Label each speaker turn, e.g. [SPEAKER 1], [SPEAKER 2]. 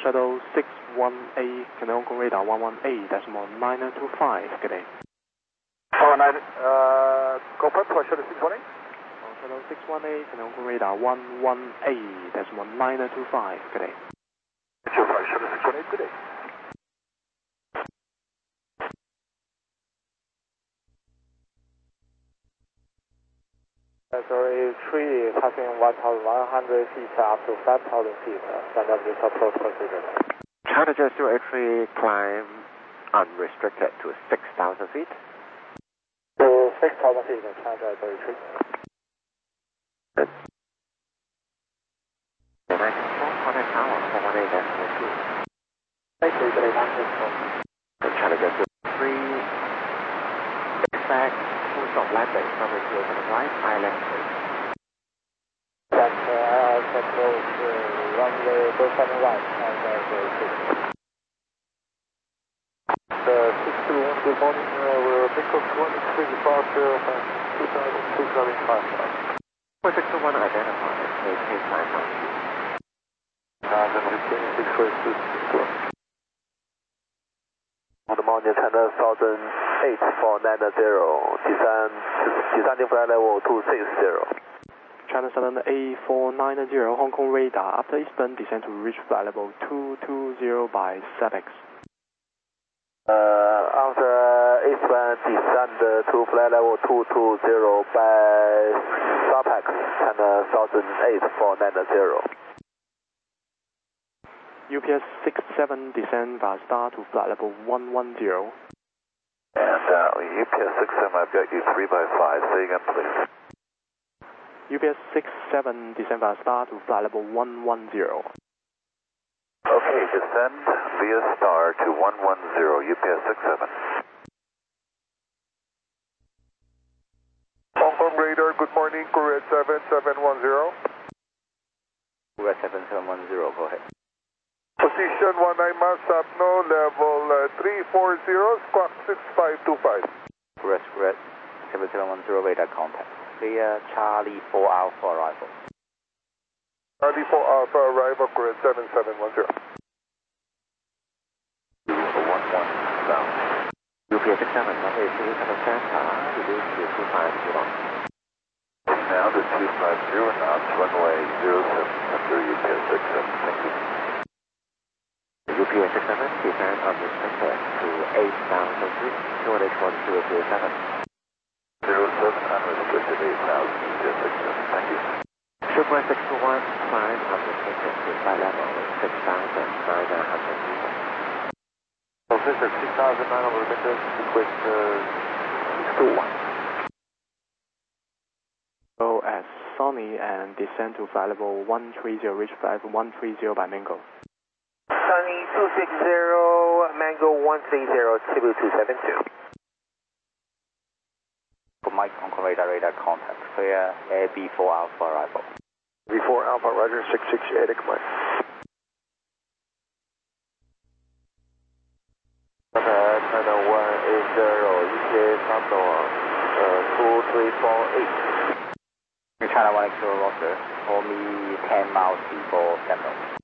[SPEAKER 1] Shuttle 618, Canal Hong Kong Radar 118.925, good day.
[SPEAKER 2] 119, confirm for Shuttle 618.
[SPEAKER 1] Shuttle 618, Canal Hong Kong Radar 118.925, good day.
[SPEAKER 2] Shuttle 618, good day.
[SPEAKER 3] Sorry, 3 passing 1,100 feet up to 5,000 feet. Stand up this approach procedure.
[SPEAKER 4] China Jet 083, climb unrestricted to 6,000 feet.
[SPEAKER 3] To 6,000 feet, China Jet 083.
[SPEAKER 4] Good. The 94, contact tower 418.2.
[SPEAKER 3] Thank you, good day,
[SPEAKER 4] China Jet 083, expect full stop landing, runway 07 right, island 3.
[SPEAKER 3] Approach runway 07 right, island 3. 621, good morning. We're Bangkok 23 departure from 2005.
[SPEAKER 4] 621 identified, maintain 5,000 feet.
[SPEAKER 3] 6 for 2. Good morning, China Southern 8490, descending flight level 260.
[SPEAKER 1] China Southern 8490, Hong Kong Radar, after eastbound descend to reach flight level 220 by SAPEX.
[SPEAKER 3] After eastbound descend to flight level 220 by SAPEX, China Southern 8490.
[SPEAKER 1] UPS 67 descend via star to flight level 110.
[SPEAKER 2] And UPS 67, I've got you 3 by 5. Say again, please.
[SPEAKER 1] UPS 67 descend via star to flight level 110.
[SPEAKER 2] Okay, descend via star to 110, UPS 67. Hong Kong Radar, good morning, Korea 7710.
[SPEAKER 4] Korea 7710, go ahead.
[SPEAKER 2] Position 19 miles up, no, level 340, squawk 6525.
[SPEAKER 4] Red 7710 radar contact. Clear Charlie 4 Alpha arrival.
[SPEAKER 2] Charlie 4 Alpha arrival, Korea 7710.
[SPEAKER 4] 11 down. UPS 67, runway 27 Santa, reduce to 250 knots.
[SPEAKER 2] Now to 250 knots, runway 07 under UPS 67, thank you.
[SPEAKER 4] UPS 67, descend unrestricted to 8,000 feet, 281,007.
[SPEAKER 2] 07 unrestricted 8,000, UPS 67, thank you.
[SPEAKER 4] Super 621, climb unrestricted to flight level 6,900 meters.
[SPEAKER 3] Officer 6,900 meters, request 621.
[SPEAKER 1] Go as Sony and descend to flight level 130, reach flight level 130 by Mango.
[SPEAKER 3] Sunny 260, Mango 130, Cebu 272.
[SPEAKER 4] Mike Hong Kong radar contact. Clear Air B4 Alpha arrival.
[SPEAKER 2] B4 Alpha, Roger 668, come on.
[SPEAKER 3] China 180, ETA Shuttle 2348.
[SPEAKER 4] China 180, Roger. Call me 10 miles before Central.